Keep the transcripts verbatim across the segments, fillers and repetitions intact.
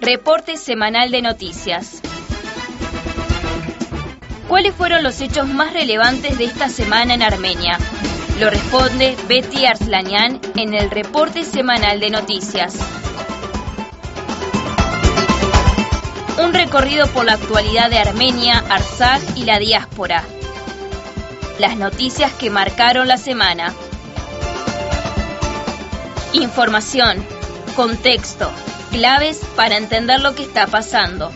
Reporte semanal de noticias. ¿Cuáles fueron los hechos más relevantes de esta semana en Armenia? Lo responde Betty Arslanian en el Reporte semanal de noticias. Un recorrido por la actualidad de Armenia, Artsaj y la diáspora. Las noticias que marcaron la semana. Información, contexto, claves para entender lo que está pasando.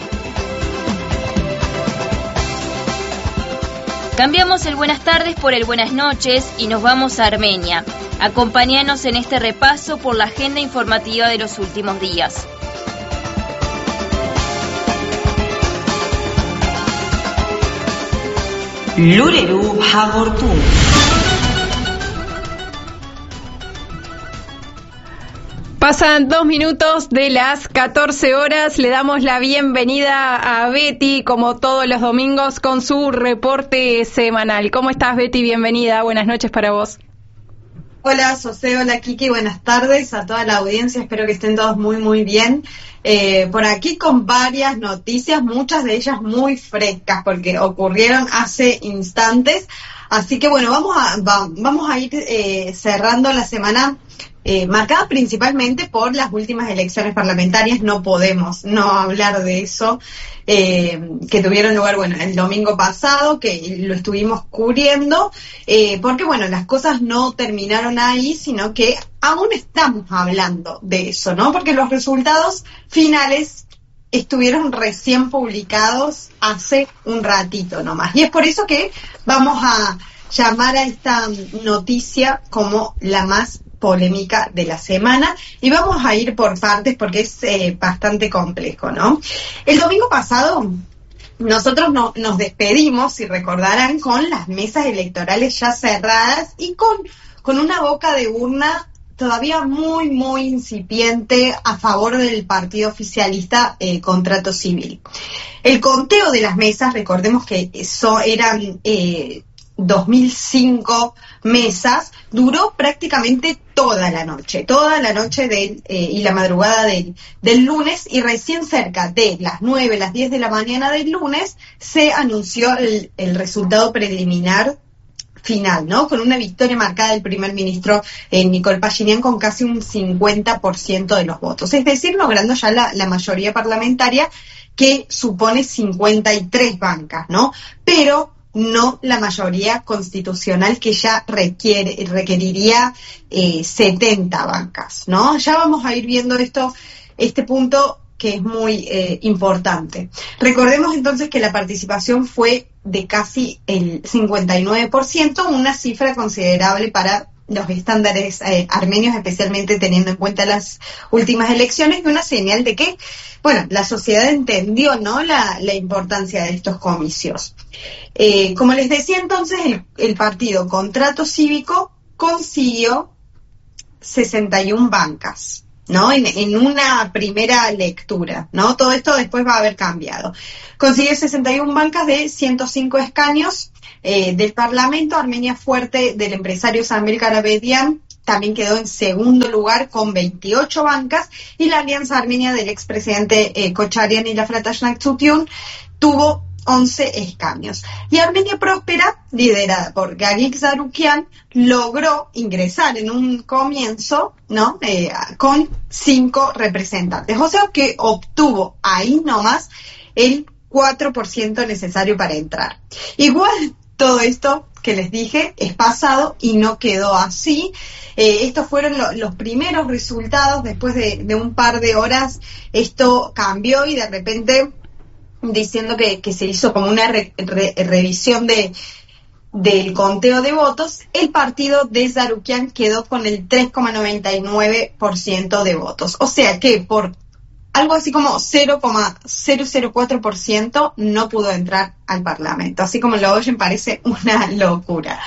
Cambiamos el buenas tardes por el buenas noches y nos vamos a Armenia. Acompáñanos en este repaso por la agenda informativa de los últimos días. Lureru Hagortu. Pasan dos minutos de las catorce horas. Le damos la bienvenida a Betty, como todos los domingos, con su reporte semanal. ¿Cómo estás, Betty? Bienvenida. Buenas noches para vos. Hola, José. Hola, Kiki. Buenas tardes a toda la audiencia. Espero que estén todos muy, muy bien. Eh, por aquí con varias noticias, muchas de ellas muy frescas, porque ocurrieron hace instantes. Así que, bueno, vamos a, va, vamos a ir eh, cerrando la semana Eh, marcada principalmente por las últimas elecciones parlamentarias. No podemos no hablar de eso, eh, que tuvieron lugar, bueno, el domingo pasado, que lo estuvimos cubriendo, eh, porque, bueno, las cosas no terminaron ahí, sino que aún estamos hablando de eso, ¿no? Porque los resultados finales estuvieron recién publicados hace un ratito nomás. Y es por eso que vamos a llamar a esta noticia como la más polémica de la semana, y vamos a ir por partes porque es eh, bastante complejo, ¿no? El domingo pasado nosotros no, nos despedimos, si recordarán, con las mesas electorales ya cerradas y con, con una boca de urna todavía muy, muy incipiente a favor del partido oficialista eh, Contrato Civil. El conteo de las mesas, recordemos que eso eran Eh, dos mil cinco mesas, duró prácticamente toda la noche, toda la noche del, eh, y la madrugada del, del lunes, y recién cerca de las nueve, las diez de la mañana del lunes se anunció el, el resultado preliminar final, ¿no? Con una victoria marcada del primer ministro eh, Nikol Pashinyan con casi un cincuenta por ciento de los votos, es decir, logrando ya la, la mayoría parlamentaria, que supone cincuenta y tres bancas, ¿no? Pero no la mayoría constitucional, que ya requiere, requeriría eh, setenta bancas, ¿no? Ya vamos a ir viendo esto, este punto que es muy eh, importante. Recordemos entonces que la participación fue de casi el cincuenta y nueve por ciento, una cifra considerable para los estándares eh, armenios, especialmente teniendo en cuenta las últimas elecciones, y una señal de que, bueno, la sociedad entendió, ¿no?, la, la importancia de estos comicios. Eh, como les decía entonces, el, el partido Contrato Cívico consiguió sesenta y una bancas, ¿no? En, en una primera lectura, ¿no? Todo esto después va a haber cambiado. Consiguió sesenta y una bancas de ciento cinco escaños eh, del Parlamento. Armenia Fuerte, del empresario Samer Karapetyan, también quedó en segundo lugar con veintiocho bancas, y la Alianza Armenia del expresidente eh, Kocharian y la Fratashnak Tsutyun tuvo once escaños. Y Armenia Próspera, liderada por Gagik Zarukian, logró ingresar en un comienzo, ¿no?, eh, con cinco representantes. O sea que obtuvo ahí nomás el cuatro por ciento necesario para entrar. Igual, todo esto que les dije es pasado y no quedó así. Eh, estos fueron lo, los primeros resultados. Después de, de un par de horas esto cambió, y de repente, diciendo que, que se hizo como una re, re, revisión de del conteo de votos, el partido de Zarukian quedó con el tres coma noventa y nueve por ciento de votos. O sea que por algo así como cero coma cero cero cuatro por ciento no pudo entrar al Parlamento. Así como lo oyen, parece una locura.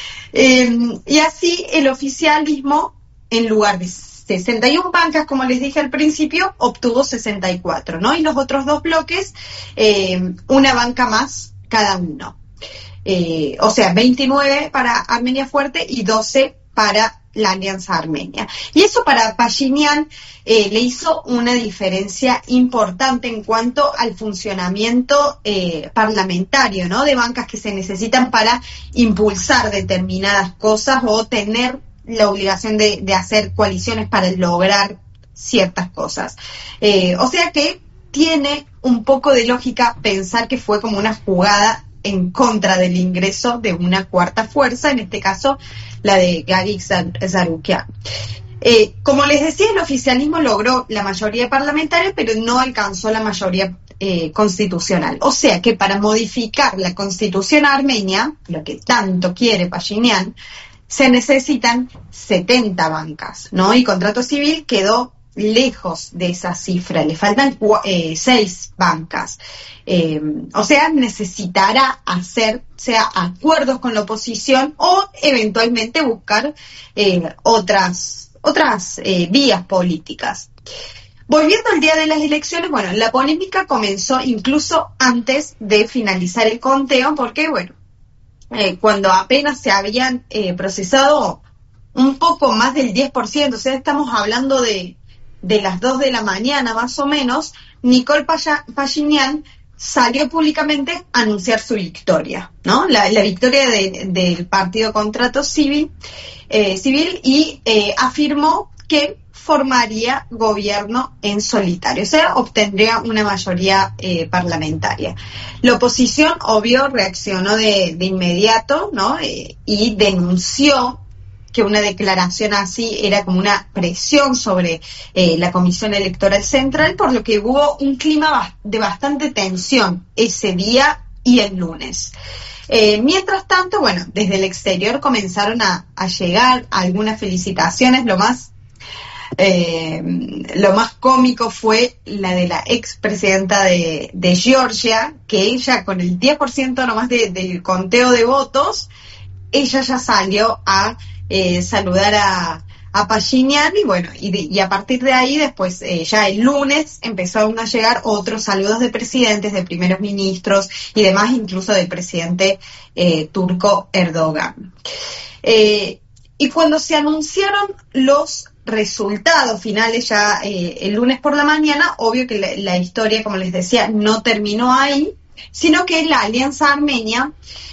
Eh, y así el oficialismo, en lugar de sesenta y una bancas, como les dije al principio, obtuvo sesenta y cuatro, ¿no? Y los otros dos bloques, eh, una banca más cada uno. Eh, o sea, veintinueve para Armenia Fuerte y doce para la Alianza Armenia. Y eso para Pashinyan eh, le hizo una diferencia importante en cuanto al funcionamiento eh, parlamentario, ¿no? De bancas que se necesitan para impulsar determinadas cosas o tener la obligación de, de hacer coaliciones para lograr ciertas cosas. Eh, o sea que tiene un poco de lógica pensar que fue como una jugada en contra del ingreso de una cuarta fuerza, en este caso la de Gagik Tsarukyan. Eh, como les decía, el oficialismo logró la mayoría parlamentaria, pero no alcanzó la mayoría eh, constitucional. O sea que para modificar la constitución armenia, lo que tanto quiere Pashinyan, se necesitan setenta bancas, ¿no? Y Contrato Civil quedó lejos de esa cifra, le faltan eh, seis bancas. Eh, o sea, necesitará hacer, sea acuerdos con la oposición o eventualmente buscar eh, otras, otras eh, vías políticas. Volviendo al día de las elecciones, bueno, la polémica comenzó incluso antes de finalizar el conteo, porque, bueno, eh, cuando apenas se habían eh, procesado un poco más del diez por ciento, o sea, estamos hablando de de las dos de la mañana más o menos, Nikol Pashinyan salió públicamente a anunciar su victoria, ¿no? La, la victoria de, del partido Contrato Civil, eh, civil y eh, afirmó que formaría gobierno en solitario, o sea, obtendría una mayoría eh, parlamentaria. La oposición, obvio, reaccionó de, de inmediato, ¿no? Eh, y denunció que una declaración así era como una presión sobre eh, la Comisión Electoral Central, por lo que hubo un clima de bastante tensión ese día y el lunes. Eh, mientras tanto, bueno, desde el exterior comenzaron a, a llegar algunas felicitaciones. Lo más, eh, lo más cómico fue la de la expresidenta de, de Georgia, que ella con el diez por ciento nomás de, del conteo de votos, ella ya salió a Eh, saludar a, a Pashinyan y bueno, y, de, y a partir de ahí después, eh, ya el lunes empezaron a llegar otros saludos de presidentes, de primeros ministros y demás, incluso del presidente eh, turco Erdogan. Eh, y cuando se anunciaron los resultados finales ya eh, el lunes por la mañana, obvio que la, la historia, como les decía, no terminó ahí, sino que la Alianza Armenia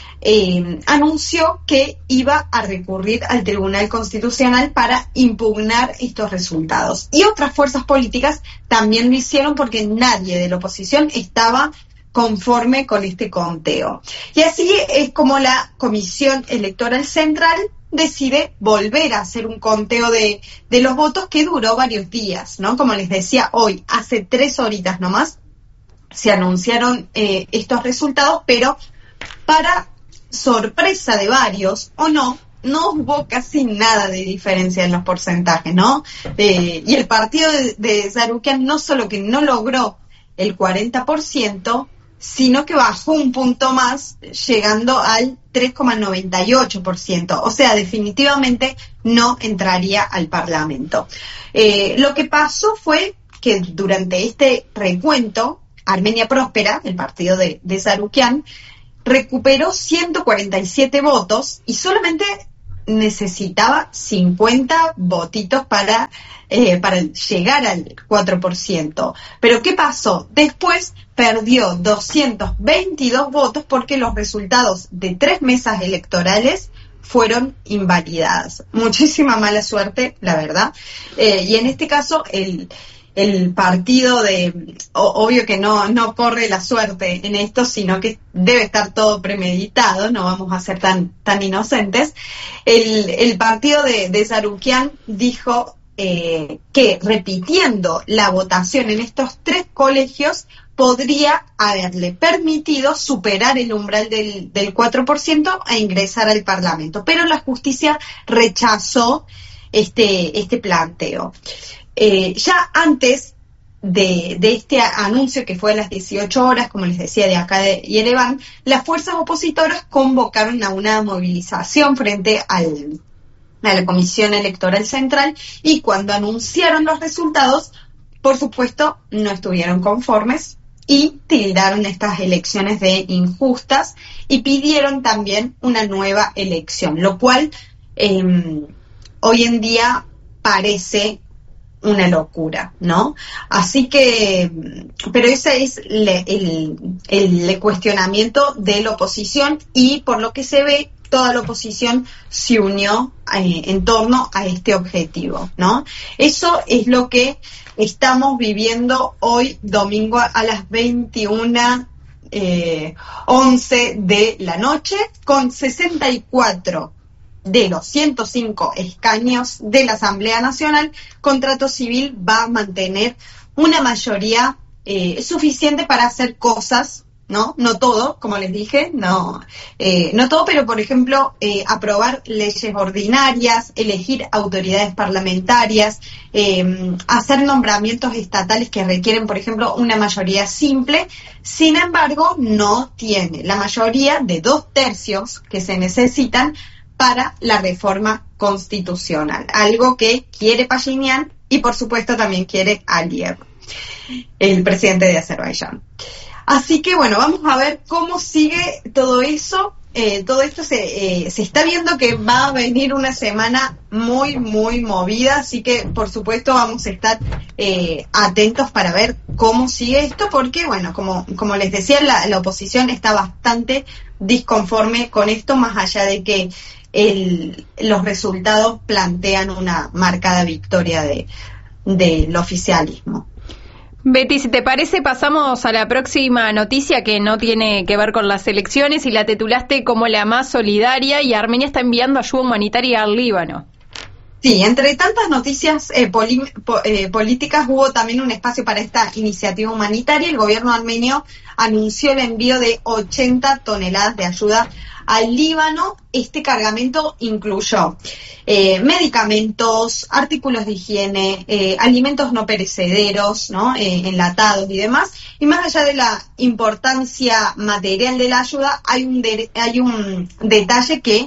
Eh, anunció que iba a recurrir al Tribunal Constitucional para impugnar estos resultados. Y otras fuerzas políticas también lo hicieron porque nadie de la oposición estaba conforme con este conteo. Y así es como la Comisión Electoral Central decide volver a hacer un conteo de, de los votos que duró varios días, ¿no? Como les decía, hoy, hace tres horitas nomás, se anunciaron eh, estos resultados, pero para sorpresa de varios, o no, no hubo casi nada de diferencia en los porcentajes, ¿no? Eh, y el partido de, de Tsarukyan no solo que no logró el cuarenta por ciento, sino que bajó un punto más, llegando al tres coma noventa y ocho por ciento. O sea, definitivamente no entraría al Parlamento. Eh, lo que pasó fue que durante este recuento, Armenia Próspera, el partido de, de Tsarukyan, recuperó ciento cuarenta y siete votos y solamente necesitaba cincuenta votitos para, eh, para llegar al cuatro por ciento. Pero ¿qué pasó? Después perdió doscientos veintidós votos porque los resultados de tres mesas electorales fueron invalidadas. Muchísima mala suerte, la verdad. Eh, y en este caso, el... el partido de, obvio que no, no corre la suerte en esto, sino que debe estar todo premeditado, no vamos a ser tan, tan inocentes. El, el partido de, de Tsarukyan dijo eh, que repitiendo la votación en estos tres colegios podría haberle permitido superar el umbral del, del cuatro por ciento e ingresar al Parlamento, pero la justicia rechazó este, este planteo. Eh, ya antes de, de este anuncio, que fue a las dieciocho horas, como les decía, de acá de Yerevan, las fuerzas opositoras convocaron a una movilización frente al, a la Comisión Electoral Central, y cuando anunciaron los resultados, por supuesto, no estuvieron conformes y tildaron estas elecciones de injustas y pidieron también una nueva elección, lo cual... Eh, hoy en día parece una locura, ¿no? Así que, pero ese es le, el, el cuestionamiento de la oposición, y por lo que se ve, toda la oposición se unió eh, en torno a este objetivo, ¿no? Eso es lo que estamos viviendo hoy domingo a las veintiuna once de la noche, con sesenta y cuatro de los ciento cinco escaños de la Asamblea Nacional. Contrato Civil va a mantener una mayoría eh, suficiente para hacer cosas, ¿no? No todo, como les dije, no, eh, no todo, pero por ejemplo, eh, aprobar leyes ordinarias, elegir autoridades parlamentarias, eh, hacer nombramientos estatales que requieren, por ejemplo, una mayoría simple. Sin embargo, no tiene la mayoría de dos tercios que se necesitan para la reforma constitucional, algo que quiere Pashinyan y por supuesto también quiere Aliyev, el presidente de Azerbaiyán. Así que bueno, vamos a ver cómo sigue todo eso. Eh, todo esto se, eh, se está viendo que va a venir una semana muy, muy movida, así que por supuesto vamos a estar eh, atentos para ver cómo sigue esto, porque bueno, como, como les decía, la, la oposición está bastante disconforme con esto, más allá de que el, los resultados plantean una marcada victoria de, del oficialismo. Betty, si te parece, pasamos a la próxima noticia que no tiene que ver con las elecciones y la titulaste como la más solidaria, y Armenia está enviando ayuda humanitaria al Líbano. Sí, entre tantas noticias eh, poli, po, eh, políticas hubo también un espacio para esta iniciativa humanitaria. El gobierno armenio anunció el envío de ochenta toneladas de ayuda al Líbano. Este cargamento incluyó eh, medicamentos, artículos de higiene, eh, alimentos no perecederos, ¿no? Eh, enlatados y demás. Y más allá de la importancia material de la ayuda, hay un, de, hay un detalle que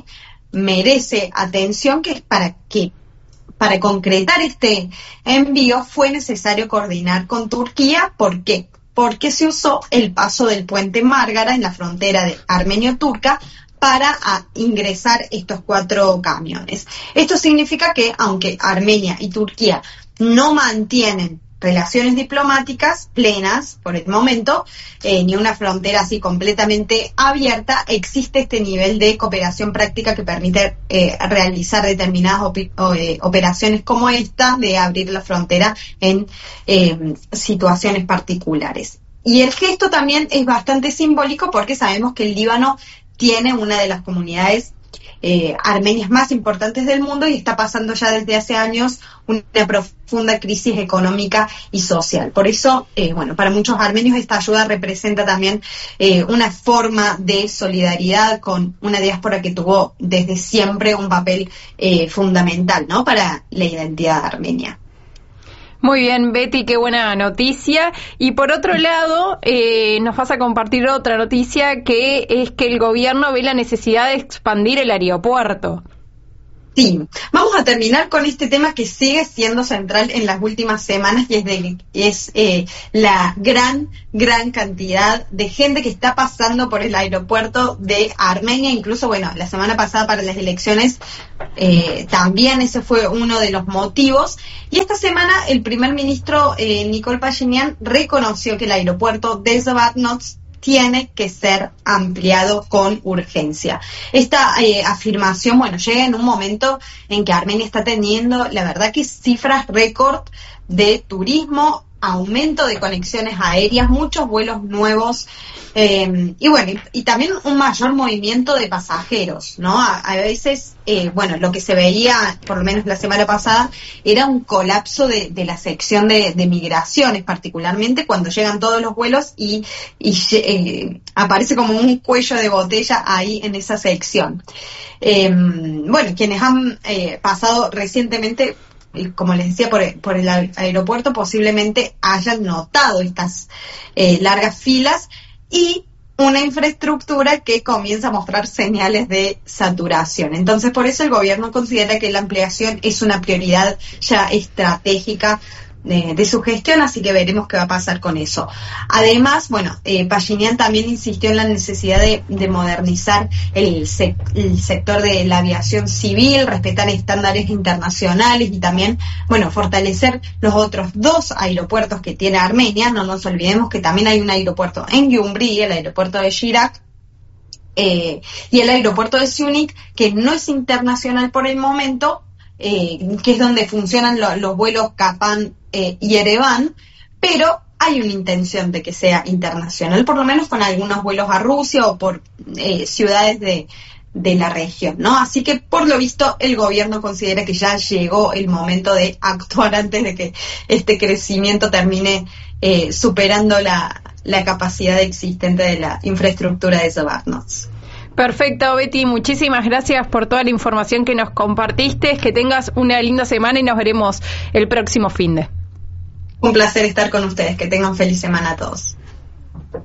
merece atención, que es para que para concretar este envío fue necesario coordinar con Turquía. ¿Por qué? Porque se usó el paso del puente Márgara en la frontera de armenio-turca para a, ingresar estos cuatro camiones. Esto significa que, aunque Armenia y Turquía no mantienen relaciones diplomáticas plenas por el momento, eh, ni una frontera así completamente abierta, existe este nivel de cooperación práctica que permite eh, realizar determinadas opi- o, eh, operaciones como esta, de abrir la frontera en eh, situaciones particulares. Y el gesto también es bastante simbólico, porque sabemos que el Líbano tiene una de las comunidades eh, armenias más importantes del mundo y está pasando ya desde hace años una profunda crisis económica y social. Por eso, eh, bueno, para muchos armenios esta ayuda representa también eh, una forma de solidaridad con una diáspora que tuvo desde siempre un papel eh, fundamental, ¿no?, para la identidad armenia. Muy bien, Betty, qué buena noticia. Y por otro lado, eh, nos vas a compartir otra noticia, que es que el gobierno ve la necesidad de expandir el aeropuerto. Sí, vamos a terminar con este tema que sigue siendo central en las últimas semanas, y es, de, es eh, la gran, gran cantidad de gente que está pasando por el aeropuerto de Armenia. Incluso, bueno, la semana pasada para las elecciones eh, también ese fue uno de los motivos. Y esta semana el primer ministro eh, Nikol Pashinyan reconoció que el aeropuerto de Zvartnots tiene que ser ampliado con urgencia. Esta eh, afirmación, bueno, llega en un momento en que Armenia está teniendo, la verdad, que cifras récord de turismo, aumento de conexiones aéreas, muchos vuelos nuevos, eh, y bueno, y, y también un mayor movimiento de pasajeros, ¿no? A, a veces, eh, bueno, lo que se veía, por lo menos la semana pasada, era un colapso de, de la sección de, de migraciones, particularmente cuando llegan todos los vuelos y, y eh, aparece como un cuello de botella ahí en esa sección. Eh, bueno, quienes han eh, pasado recientemente, como les decía, por el, por el aeropuerto, posiblemente hayan notado estas eh, largas filas y una infraestructura que comienza a mostrar señales de saturación. Entonces, por eso el gobierno considera que la ampliación es una prioridad ya estratégica de, de su gestión, así que veremos qué va a pasar con eso. Además, bueno, eh, Pashinyan también insistió en la necesidad de, de modernizar el, sec, el sector de la aviación civil, respetar estándares internacionales y también, bueno, fortalecer los otros dos aeropuertos que tiene Armenia. No nos olvidemos que también hay un aeropuerto en Gyumri, el aeropuerto de Shirak, eh, y el aeropuerto de Syunik, que no es internacional por el momento, eh, que es donde funcionan lo, los vuelos Kapan eh, y Ereván, pero hay una intención de que sea internacional, por lo menos con algunos vuelos a Rusia o por eh, ciudades de, de la región, ¿no? Así que, por lo visto, el gobierno considera que ya llegó el momento de actuar antes de que este crecimiento termine eh, superando la, la capacidad existente de la infraestructura de Sobarnos. Perfecto, Betty, muchísimas gracias por toda la información que nos compartiste, que tengas una linda semana y nos veremos el próximo finde. Un placer estar con ustedes, que tengan feliz semana a todos.